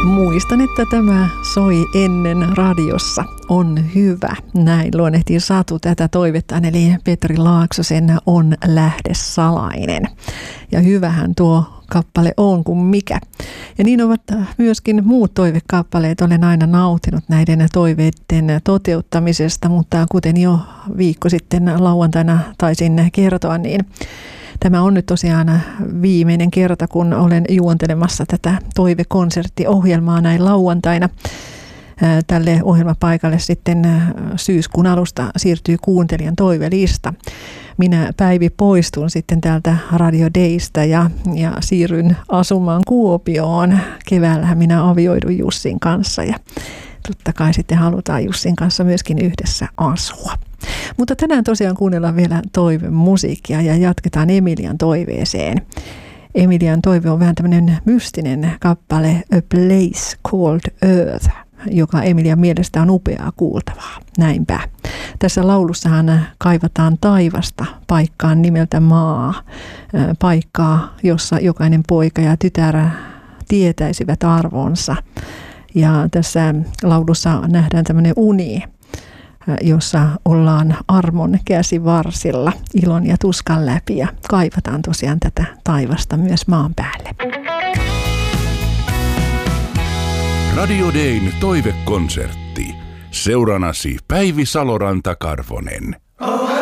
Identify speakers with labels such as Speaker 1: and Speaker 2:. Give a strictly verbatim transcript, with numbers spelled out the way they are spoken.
Speaker 1: muistan, että tämä soi ennen radiossa. On hyvä. Näin luonnehtii Satu tätä toivettaan, eli Petri Laaksosen On lähde salainen. Ja hyvähän tuo kappale on kuin mikä. Ja niin ovat myöskin muut toivekappaleet. Olen aina nautinut näiden toiveiden toteuttamisesta, mutta kuten jo viikko sitten lauantaina taisin kertoa, niin tämä on nyt tosiaan viimeinen kerta, kun olen juontelemassa tätä toivekonserttiohjelmaa näin lauantaina. Tälle ohjelmapaikalle sitten syyskuun alusta siirtyy kuuntelijan toivelista. Minä Päivi poistun sitten täältä Radio Daystä ja, ja siirryn asumaan Kuopioon. Keväällähän minä avioidun Jussin kanssa ja totta kai sitten halutaan Jussin kanssa myöskin yhdessä asua. Mutta tänään tosiaan kuunnellaan vielä toivemusiikkia ja jatketaan Emilian toiveeseen. Emilian toive on vähän tämmöinen mystinen kappale A Place Called Earth, joka Emilian mielestä on upeaa kuultavaa. Näinpä. Tässä laulussahan kaivataan taivasta paikkaan nimeltä maa, paikkaa, jossa jokainen poika ja tytär tietäisivät arvonsa. Ja tässä laulussa nähdään tämmöinen uni, jossa ollaan armon käsivarsilla ilon ja tuskan läpi ja kaivataan tosiaan tätä taivasta myös maan päälle.
Speaker 2: Radio Dayn toivekonsertti. Seuranasi Päivi Saloranta-Karvonen.